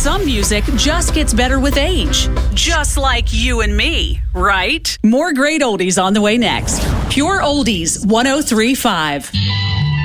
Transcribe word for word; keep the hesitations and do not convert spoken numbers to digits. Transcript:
some music just gets better with age. Just like you and me, right? More great oldies on the way next. Pure Oldies one oh three point five.